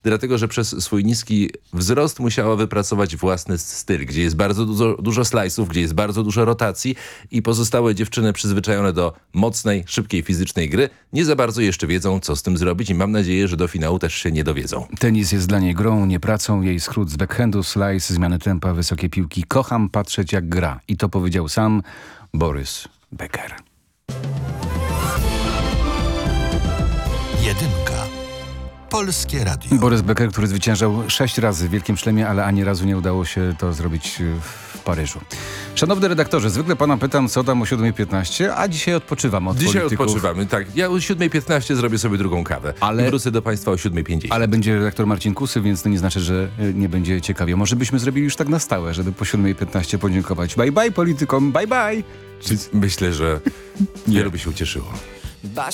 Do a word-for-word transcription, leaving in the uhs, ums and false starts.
dlatego że przez swój niski wzrost musiała wypracować własny styl, gdzie jest bardzo dużo, dużo slajdów, gdzie jest bardzo dużo rotacji i pozostałe dziewczyny przyzwyczajone do mocnej, szybkiej fizycznej gry nie za bardzo jeszcze wiedzą, co z tym zrobić i mam nadzieję, że do finału też się nie dowiedzą. Tenis jest dla niej grą, nie pracą. Jej skrót z backhandu, slice, zmiany tempa, wysokie piłki. Kocham patrzeć jak gra. I to powiedział sam Boris Becker. Jedynka. Polskie Radio. Boris Becker, który zwyciężał sześć razy w Wielkim Szlemie, ale ani razu nie udało się to zrobić w Paryżu. Szanowny redaktorze, zwykle pana pytam, co tam o siódma piętnaście, a dzisiaj odpoczywam od Dzisiaj polityków. odpoczywamy, tak. Ja o siódma piętnaście zrobię sobie drugą kawę. Ale- I wrócę do państwa o siódma pięćdziesiąt. Ale będzie redaktor Marcin Kusy, więc to nie znaczy, że y, nie będzie ciekawie. Może byśmy zrobili już tak na stałe, żeby po siódma piętnaście podziękować. Bye bye politykom, bye bye! Myślę, że wielu by się ucieszyło.